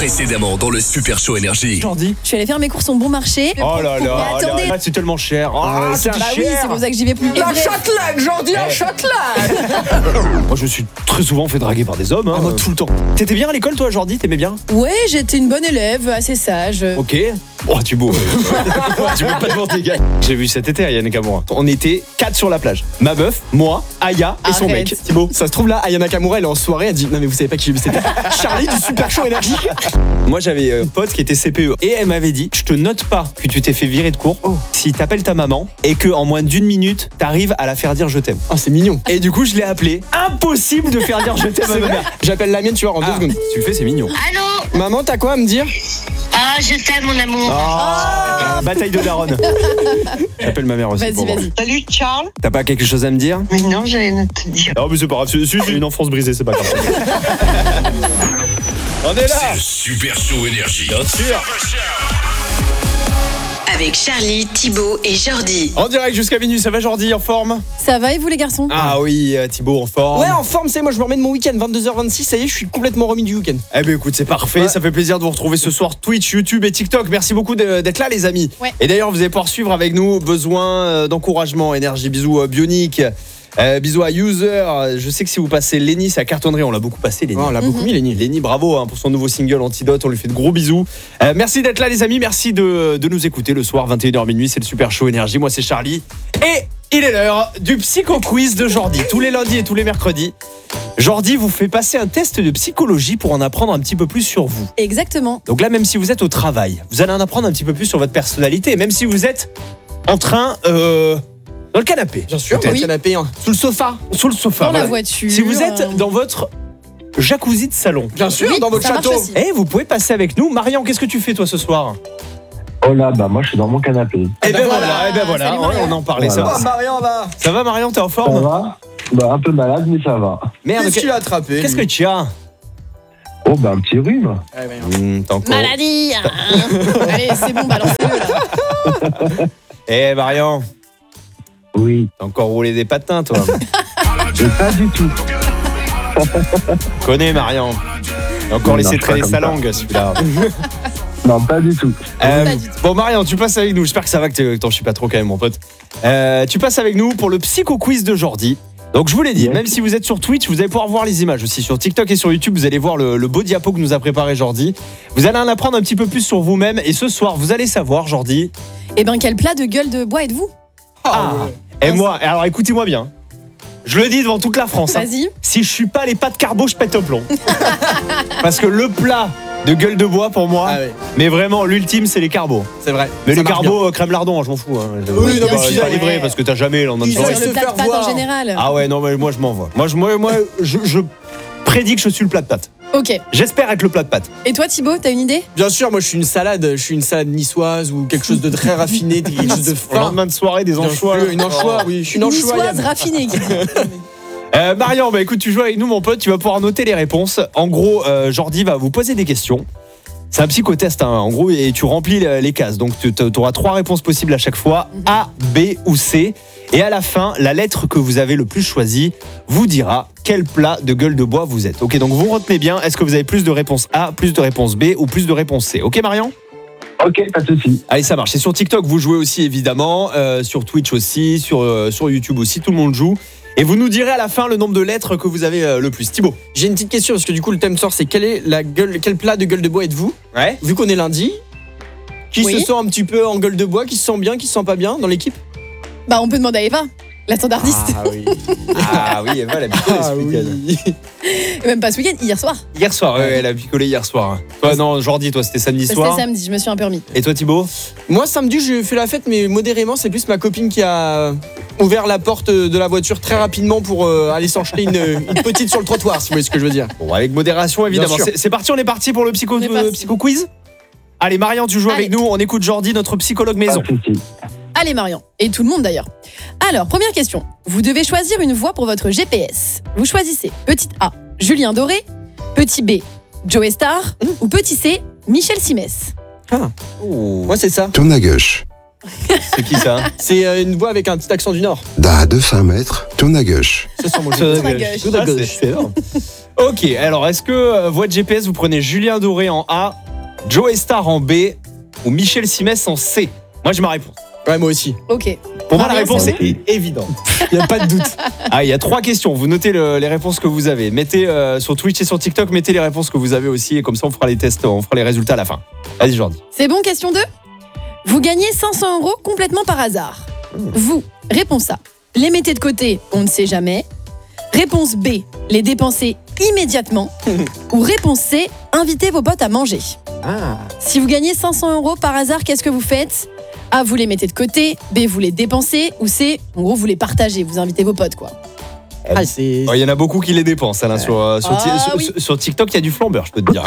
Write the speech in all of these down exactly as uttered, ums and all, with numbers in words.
Précédemment dans le Super Show Énergie. Jordi. Je suis allée faire mes courses au bon marché. Oh là Mais là, attendez. là, c'est tellement cher. Oh, Ah, c'est bah oui, cher. c'est pour ça que j'y vais plus. Et La bref, Châtelaine, Jordi, la Châtelaine. Moi, je me suis très souvent fait draguer par des hommes. Hein. Ah, moi, tout le temps. T'étais bien à l'école, toi, Jordi? T'aimais bien? ouais, j'étais une bonne élève, assez sage. Ok. Oh, tu beau. Tu veux pas te mentir, gars. J'ai vu cet été, Ayana Nakamura. On était quatre sur la plage. Ma meuf, moi, Aya et son Arrête. mec. Thibaut. Ça se trouve là, Aya Nakamura, elle est en soirée, elle dit non mais vous savez pas qui j'ai vu, c'était Charlie du Super Show Énergie. Moi, j'avais un pote qui était C P E et elle m'avait dit je te note pas que tu t'es fait virer de cours si t'appelles ta maman et que en moins d'une minute t'arrives à la faire dire je t'aime. Oh c'est mignon. Et du coup, je l'ai appelé. Impossible de faire dire je t'aime à ma mère. J'appelle la mienne, tu vois, en deux Ah, secondes. tu le fais, c'est mignon. Allô? Maman, t'as quoi à me dire? Ah, je t'aime, mon amour. Ah, bataille de daronne. J'appelle ma mère aussi. Vas-y, pour voir. vas-y. Salut, Charles. T'as pas quelque chose à me dire? Mais non, j'allais te dire. Non, mais c'est pas grave. C'est c'est une enfance brisée, c'est pas grave. On est là. C'est le Super Show Énergie. Bien sûr. Avec Charlie, Thibaut et Jordi. En direct jusqu'à minuit, ça va Jordi, en forme? Ça va et vous les garçons? Ah oui, euh, Thibaut en forme. Ouais, en forme, c'est moi, je me remets de mon week-end, vingt-deux heures vingt-six, ça y est, je suis complètement remis du week-end. Eh ben écoute, c'est parfait, Ouais. ça fait plaisir de vous retrouver ce soir Twitch, YouTube et TikTok. Merci beaucoup de- d'être là les amis. Ouais. Et d'ailleurs, vous allez pouvoir suivre avec nous, besoin euh, d'encouragement, énergie, bisous euh, Bionic. Euh, bisous à User. Je sais que si vous passez Lenny, ça cartonnerait. On l'a beaucoup passé, Lenny. Oh, on l'a beaucoup mis, Lenny. Lenny, bravo hein, pour son nouveau single Antidote. On lui fait de gros bisous. Euh, merci d'être là, les amis. Merci de, de nous écouter le soir, vingt et une heures minuit. C'est le Super Show Énergie. Moi, c'est Charlie. Et il est l'heure du Psycho Quiz de Jordi. Tous les lundis et tous les mercredis. Jordi vous fait passer un test de psychologie pour en apprendre un petit peu plus sur vous. Exactement. Donc là, même si vous êtes au travail, vous allez en apprendre un petit peu plus sur votre personnalité. Même si vous êtes en train. Euh, Dans le canapé. Bien sûr, Peut-être. dans le canapé, hein. Sous le sofa. Sous le sofa. Dans la voilà. voiture. Si vous êtes dans votre jacuzzi de salon, Bien sûr, Oui, dans votre ça marche château. aussi. eh, vous pouvez passer avec nous. Marion, qu'est-ce que tu fais toi ce soir? Oh là, bah moi je suis dans mon canapé. Eh ben ben voilà, voilà. eh ben voilà, Salut, ouais, Marion. on en parlait Voilà. ça. Oh, Marion, là. Ça va Marion, t'es en Ça forme? va? Bah un peu malade, mais ça va. Merde, Qu'est-ce que tu as attrapé? qu'est-ce que tu as? Oh bah un petit rhume. Ouais, ouais, Mmh, t'as encore... Maladie. hein. Allez, c'est bon, balancez-le là. Eh Marion, Oui, t'as encore roulé des patins toi. mais pas du tout. Connais Marion. T'as encore Non, laissé je suis pas traîner comme sa ça. langue celui-là. Non, pas du tout. Euh, Pas du tout. bon Marion, tu passes avec nous. J'espère que ça va, que t'es- que t'en suis pas trop quand même mon pote. Euh, tu passes avec nous pour le Psycho Quiz de Jordi. Donc je vous l'ai dit, Yes. même si vous êtes sur Twitch, vous allez pouvoir voir les images aussi. Sur TikTok et sur YouTube, vous allez voir le, le beau diapo que nous a préparé Jordi. Vous allez en apprendre un petit peu plus sur vous-même. Et ce soir, vous allez savoir, Jordi. Eh ben, quel plat de gueule de bois êtes-vous? Ah, et moi, alors écoutez-moi bien. Je le dis devant toute la France. hein. Vas-y. Si je suis pas les pâtes carbo, je pète au plomb. Parce que le plat de gueule de bois pour moi, Ah ouais, mais vraiment l'ultime, c'est les carbos. c'est vrai. Mais Ça les marche carbos, euh, crème lardon, hein, je m'en fous. Hein. Je- Oui, je non, vais mais pas- si, je vais pas ouais. livrer parce que t'as jamais là, en Ils même temps. veulent Sur se le plat faire de pâtes voir. en général. Ah ouais, non, mais moi je m'envoie. Moi, je, moi, moi je, je prédis que je suis le plat de pâtes. Ok. J'espère être le plat de pâtes. Et toi, Thibaut, t'as une idée? Bien sûr, moi je suis une salade, je suis une salade niçoise ou quelque chose de très raffiné, quelque chose de Au fin. lendemain de soirée, des Bien anchois. sûr, Une anchois, oui, je suis une anchois. Niçoise raffinée. qui dit. Euh, Marion, bah écoute, tu joues avec nous, mon pote, tu vas pouvoir noter les réponses. En gros, euh, Jordi va vous poser des questions. C'est un psychotest, hein, en gros, et tu remplis les, les cases. Donc, tu auras trois réponses possibles à chaque fois, A, B ou C. Et à la fin, la lettre que vous avez le plus choisie vous dira quel plat de gueule de bois vous êtes. Ok, donc vous retenez bien, est-ce que vous avez plus de réponses A, plus de réponses B ou plus de réponses C? Ok, Marion? Ok, pas de soucis. Allez, ça marche. Et sur TikTok, vous jouez aussi, évidemment. Euh, sur Twitch aussi, sur, euh, sur YouTube aussi, tout le monde joue. Et vous nous direz à la fin le nombre de lettres que vous avez euh, le plus. Thibaut. J'ai une petite question parce que du coup le thème sort, c'est quel est la gueule, quel plat de gueule de bois êtes-vous? Ouais. Vu qu'on est lundi, qui Oui. se sent un petit peu en gueule de bois, qui se sent bien, qui se sent pas bien dans l'équipe? Bah, on peut demander à Eva, la standardiste. Ah oui. Ah oui, Eva, elle a picolé ce week-end. Et même pas ce week-end, hier soir. Hier soir, ouais, elle a picolé hier soir. Toi, non, Jordi, toi, c'était samedi C'était soir. samedi, je me suis un peu remis. Et toi, Thibaut? Moi samedi j'ai fait la fête mais modérément, c'est plus ma copine qui a ouvert la porte de la voiture très rapidement pour euh, aller s'enjeter une, une petite sur le trottoir, si vous voyez ce que je veux dire. Bon, avec modération, évidemment. Bien sûr. C'est c'est parti, on est parti pour le psycho, On est euh, parti. psycho quiz. Allez, Marion, tu joues Allez. avec nous. On écoute Jordi, notre psychologue Pas maison. de soucis. Allez, Marion. Et tout le monde d'ailleurs. Alors, première question. Vous devez choisir une voie pour votre G P S. Vous choisissez petit A, Julien Doré, petit B, Joe Star ou petit C, Michel Simès. Oh, Moi c'est ça. Tourne à gauche. c'est qui ça? C'est euh, une voix avec un petit accent du Nord. D'à deux cents mètres, tourne à gauche. Ça sent mon Ça, Tourne à euh, gauche. ah, c'est- c'est énorme. Ok, alors est-ce que euh, votre G P S, vous prenez Julien Doré en A, Joe Star en B ou Michel Simès en C? Moi, j'ai ma réponse. Ouais, moi aussi. Ok. Pour moi, la Marion, réponse c'est est évidente. Il n'y a pas de doute. Ah, il y a trois questions. Vous notez le- les réponses que vous avez. Mettez euh, sur Twitch et sur TikTok, mettez les réponses que vous avez aussi. Et comme ça, on fera les tests, on fera les résultats à la fin. Vas-y, Jordi. C'est bon, question deux. Vous gagnez cinq cents euros complètement par hasard. Vous, réponse A, les mettez de côté, on ne sait jamais. Réponse B, les dépensez immédiatement. Ou réponse C, invitez vos potes à manger. Ah. Si vous gagnez cinq cents euros par hasard, qu'est-ce que vous faites? A, vous les mettez de côté. B, vous les dépensez. Ou C, en gros, vous les partagez, vous invitez vos potes, quoi. Ah, c'est. Il y en a beaucoup qui les dépensent. Alain, sur, euh, sur, Ah, ti- sur- oui. sur- sur TikTok, il y a du flambeur, je peux te dire.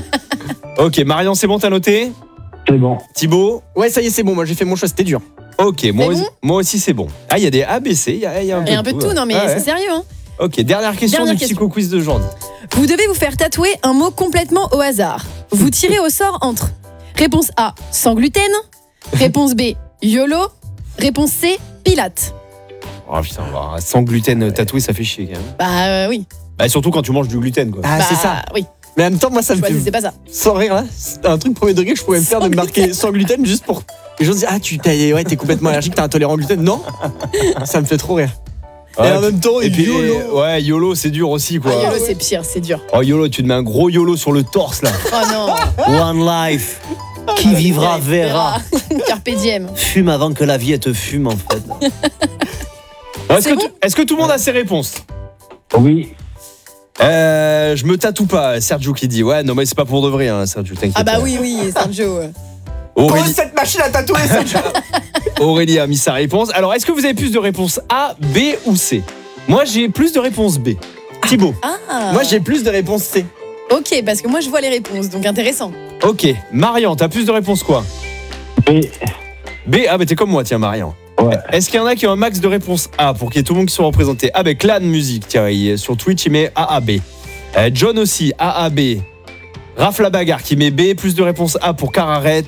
Ok, Marion, c'est bon, t'as noté? C'est bon. Thibaut? Ouais, ça y est, c'est bon. Moi, j'ai fait mon choix. C'était dur. Ok, moi, C'est aussi, bon moi aussi, c'est bon. Ah, il y a des A, B, C, il y a, il y a un peu Et un peu de tout, non mais Ah ouais. c'est sérieux, hein. Ok, dernière question Dernière du question. psycho-quiz de Jordi. Vous devez vous faire tatouer un mot complètement au hasard. Vous tirez au sort entre réponse A, sans gluten. Réponse B, YOLO. Réponse C, Pilates. Oh putain, bah, sans gluten tatoué, ça fait chier quand même. Bah euh, oui. Bah, surtout quand tu manges du gluten, quoi. Ah, Bah, c'est ça. Oui, Mais en même temps, moi, ça me fait. choisissez pas ça. Sans rire, là, c'est un truc premier degré que je pourrais me faire de me marquer sans gluten juste pour. Les gens disent, ah, tu t'es ouais, t'es complètement allergique, t'es intolérant au gluten. Non, ça me fait trop rire. Et en même temps, et puis, YOLO. Ouais, YOLO, c'est dur aussi, quoi. Ah, YOLO, ouais. c'est pire, c'est dur. Oh, YOLO, tu te mets un gros YOLO sur le torse, là. Oh non. One life. Qui vivra verra. Carpe diem. Fume avant que la vie elle te fume en fait. Est-ce C'est que, bon tu- est-ce que tout le monde a ses réponses? Oui. Euh, je me tatoue pas, Sergio qui dit. Ouais, non, mais c'est pas pour de vrai, hein, Sergio, t'inquiète. Ah bah pas. oui, oui, Sergio. ouais. Aurélie, cette machine à tatouer, ça. Aurélie a mis sa réponse. Alors, est-ce que vous avez plus de réponses A, B ou C? Moi, j'ai plus de réponses B. Thibaut. Ah. Moi, j'ai plus de réponses C. Ok, parce que moi je vois les réponses, donc intéressant. Ok. Marian, t'as plus de réponses quoi? B. B. Ah, bah t'es comme moi, tiens, Marian. Ouais. Est-ce qu'il y en a qui ont un max de réponses A pour qu'il y ait tout le monde qui soit représenté? Ah, ben Clan Musique, tiens, il- sur Twitch, il met A A B. Euh, John aussi, A A B. Raph la bagarre qui met B, plus de réponses A pour Cararet.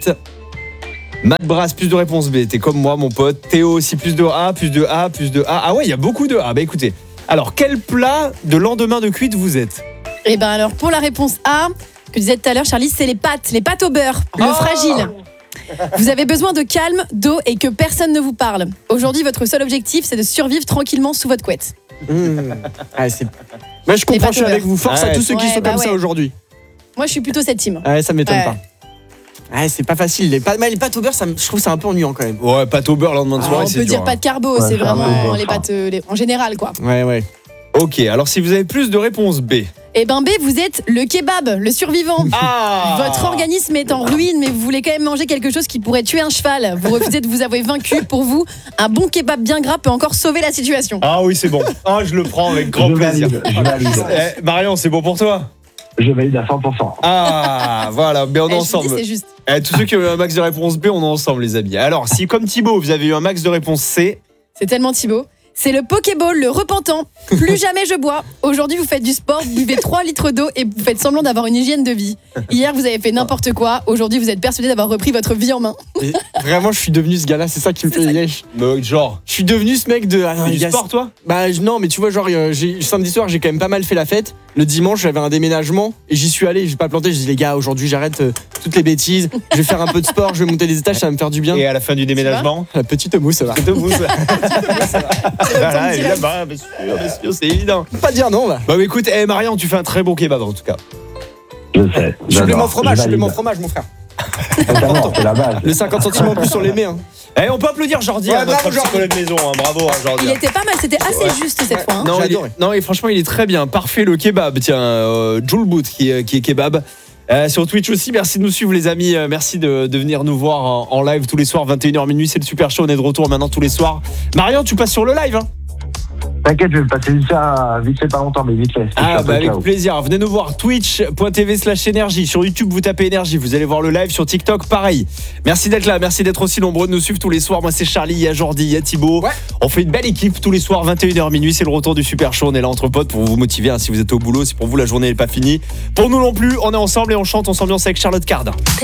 Matt Brass, plus de réponses B. T'es comme moi, mon pote. Théo aussi, plus de A, plus de A, plus de A. Ah ouais, il y a beaucoup de A. Bah écoutez. Alors, quel plat de lendemain de cuite vous êtes? Et ben alors pour la réponse A, que disais tout à l'heure Charlie, c'est les pâtes, les pâtes au beurre, le Oh fragile. Vous avez besoin de calme, d'eau et que personne ne vous parle. Aujourd'hui, votre seul objectif, c'est de survivre tranquillement sous votre couette. Mmh. Ah, c'est. Moi, je comprends, pas je suis de avec vous. Force Ouais. à tous ceux qui Ouais, sont bah comme ça ouais. aujourd'hui. Moi, je suis plutôt cette team. Ouais, ça m'étonne Ouais. pas. Ouais, c'est pas facile. Les pâtes, mais les pâtes au beurre, ça me- je trouve que c'est un peu ennuyant quand même. Ouais, pâte au beurre lendemain de Ah, soirée, on c'est peut dur, dire pas hein. de carbo, Ouais, c'est c'est un vraiment peu dur, les ça. pâtes euh, les- en général quoi. Ouais, ouais. Ok, alors si vous avez plus de réponses B. Et ben B, vous êtes le kebab, le survivant. Ah Votre organisme est en ruine, mais vous voulez quand même manger quelque chose qui pourrait tuer un cheval. Vous refusez de vous avouer vaincu. Pour vous, un bon kebab bien gras peut encore sauver la situation. Ah oui, c'est bon. Ah, je le prends avec grand je plaisir. valide. Je valide. Eh, Marion, c'est bon pour toi? Je valide à cent pour cent. Ah, voilà, mais on est Eh, je vous dis, ensemble. c'est juste. Eh, tous ceux qui ont eu un max de réponse B, on est ensemble, les amis. Alors, si comme Thibaut, vous avez eu un max de réponse C, C'est tellement Thibaut. C'est le Pokéball, le repentant. Plus jamais je bois. Aujourd'hui, vous faites du sport, vous buvez trois litres d'eau et vous faites semblant d'avoir une hygiène de vie. Hier, vous avez fait n'importe quoi. Aujourd'hui, vous êtes persuadé d'avoir repris votre vie en main. Et vraiment, je suis devenu ce gars-là. C'est ça qui me C'est fait ça. yesh. mais genre, Je suis devenu ce mec de. Ah, non, tu fais les du gars, sport, toi? Bah je- non, mais tu vois, genre euh, j'ai- samedi soir j'ai quand même pas mal fait la fête. Le dimanche j'avais un déménagement et j'y suis allé, j'ai pas planté. Je dis les gars, aujourd'hui j'arrête euh, toutes les bêtises. Je vais faire un peu de sport, je vais monter les étages, ça va me faire du bien. Et à la fin du déménagement? La petite mousse, ça va. C'est de vous, ça. Voilà, petit évidemment, bien sûr, bien sûr, c'est évident. Pas dire non, va. Bah, mais écoute, eh, Marion, tu fais un très bon kebab en tout cas. Je sais. Supplément j'adore, fromage, je supplément valide. fromage, mon frère. Totalement, c'est la base. Le cinquante centimes en plus sur les mets. Hein. Eh, on peut applaudir Jordi, Ouais, hein, notre bravo, Jordi. psychologue maison. Hein, bravo, hein, Jordi. Il était pas mal, c'était assez juste cette fois. hein. Non, J'ai il est- adoré. non, et franchement, il est très bien. Parfait le kebab. Tiens, euh, Jules Boot qui est, qui est kebab. Euh, sur Twitch aussi, merci de nous suivre les amis, Euh, merci de, de venir nous voir en, en live tous les soirs, vingt et une heures minuit, c'est le Super Show, on est de retour maintenant tous les soirs. Marion, tu passes sur le live hein? T'inquiète, je vais le passer vite fait, à- vite fait pas longtemps, mais vite fait. Ah bah avec Ciao. plaisir, venez nous voir twitch.tv slash énergie, sur YouTube vous tapez énergie, vous allez voir le live, sur TikTok pareil. Merci d'être là, merci d'être aussi nombreux de nous suivre tous les soirs, moi c'est Charlie, il y a Jordi, il y a Thibaut. Ouais. On fait une belle équipe tous les soirs, vingt et une heures minuit, c'est le retour du Super Show, on est là entre potes pour vous motiver hein, si vous êtes au boulot, si pour vous la journée n'est pas finie. Pour nous non plus, on est ensemble et on chante, on s'ambiance avec Charlotte Cardin.